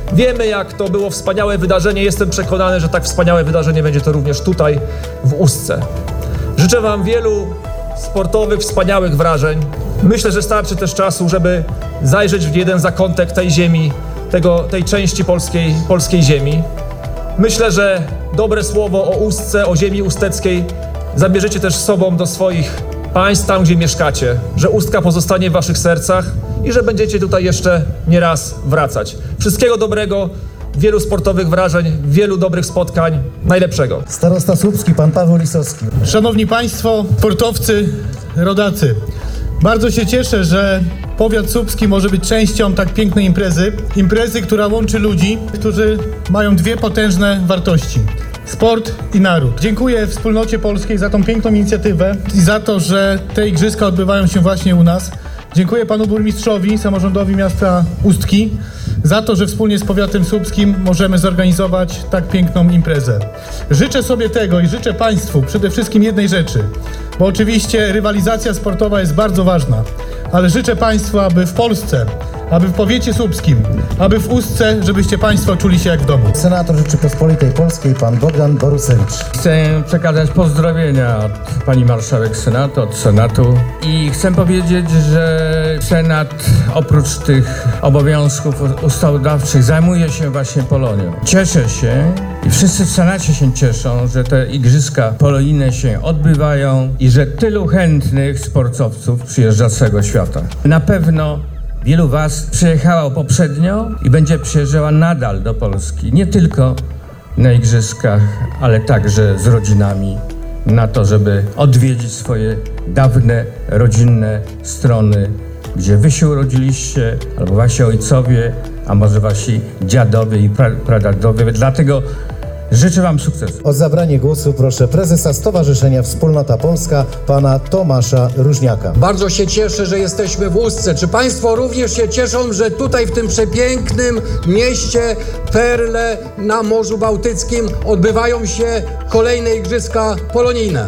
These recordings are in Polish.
Wiemy, jak to było wspaniałe wydarzenie. Jestem przekonany, że tak wspaniałe wydarzenie będzie to również tutaj w Ustce. Życzę wam wielu sportowych, wspaniałych wrażeń. Myślę, że starczy też czasu, żeby zajrzeć w jeden zakątek tej ziemi, tej części polskiej ziemi. Myślę, że dobre słowo o Ustce, o ziemi usteckiej zabierzecie też z sobą do swoich państw, tam gdzie mieszkacie, że Ustka pozostanie w waszych sercach i że będziecie tutaj jeszcze nie raz wracać. Wszystkiego dobrego, wielu sportowych wrażeń, wielu dobrych spotkań. Najlepszego. Starosta słupski, pan Paweł Lisowski. Szanowni Państwo, sportowcy, rodacy. Bardzo się cieszę, że powiat słupski może być częścią tak pięknej imprezy. Imprezy, która łączy ludzi, którzy mają dwie potężne wartości. Sport i naród. Dziękuję Wspólnocie Polskiej za tą piękną inicjatywę i za to, że te igrzyska odbywają się właśnie u nas. Dziękuję panu burmistrzowi, samorządowi miasta Ustki za to, że wspólnie z powiatem słupskim możemy zorganizować tak piękną imprezę. Życzę sobie tego i życzę państwu przede wszystkim jednej rzeczy, bo oczywiście rywalizacja sportowa jest bardzo ważna, ale życzę państwu, aby w Polsce, aby w powiecie słupskim, aby w Ustce, żebyście państwo czuli się jak w domu. Senator Rzeczypospolitej Polskiej, pan Bogdan Borusewicz. Chcę przekazać pozdrowienia od pani marszałek Senatu, od Senatu i chcę powiedzieć, że Senat oprócz tych obowiązków ustawodawczych zajmuje się właśnie Polonią. Cieszę się i wszyscy w Senacie się cieszą, że te igrzyska polonijne się odbywają i że tylu chętnych sportowców przyjeżdża z całego świata. Na pewno wielu was przyjechało poprzednio i będzie przyjeżdżała nadal do Polski. Nie tylko na igrzyskach, ale także z rodzinami na to, żeby odwiedzić swoje dawne, rodzinne strony, gdzie wy się urodziliście, albo wasi ojcowie, a może wasi dziadowie i pradziadowie. Dlatego życzę wam sukcesu. O zabranie głosu proszę prezesa Stowarzyszenia Wspólnota Polska, pana Tomasza Różniaka. Bardzo się cieszę, że jesteśmy w Ustce. Czy państwo również się cieszą, że tutaj w tym przepięknym mieście Perle na Morzu Bałtyckim odbywają się kolejne igrzyska polonijne?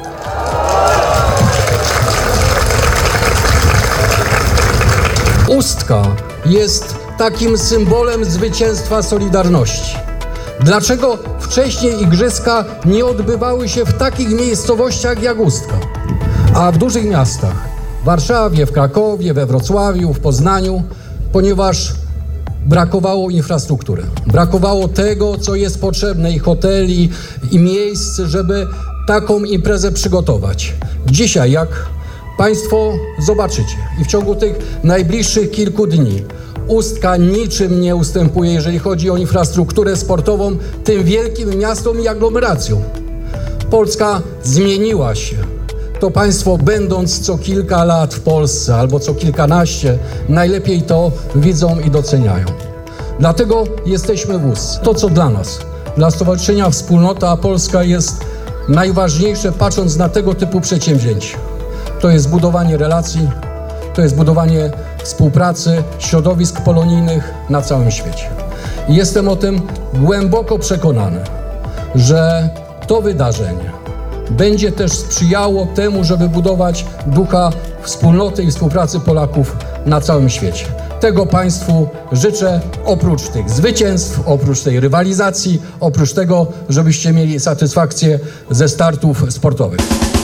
Ustka jest takim symbolem zwycięstwa Solidarności. Dlaczego wcześniej igrzyska nie odbywały się w takich miejscowościach jak Ustka, a w dużych miastach, w Warszawie, w Krakowie, we Wrocławiu, w Poznaniu, ponieważ brakowało infrastruktury, brakowało tego, co jest potrzebne, i hoteli, i miejsc, żeby taką imprezę przygotować. Dzisiaj, jak państwo zobaczycie i w ciągu tych najbliższych kilku dni, Ustka niczym nie ustępuje, jeżeli chodzi o infrastrukturę sportową, tym wielkim miastom i aglomeracjom. Polska zmieniła się. To państwo, będąc co kilka lat w Polsce albo co kilkanaście, najlepiej to widzą i doceniają. Dlatego jesteśmy w Ustce. To, co dla nas, dla Stowarzyszenia Wspólnota Polska jest najważniejsze, patrząc na tego typu przedsięwzięcia, to jest budowanie relacji, to jest budowanie współpracy, środowisk polonijnych na całym świecie. I jestem o tym głęboko przekonany, że to wydarzenie będzie też sprzyjało temu, żeby budować ducha wspólnoty i współpracy Polaków na całym świecie. Tego państwu życzę, oprócz tych zwycięstw, oprócz tej rywalizacji, oprócz tego, żebyście mieli satysfakcję ze startów sportowych.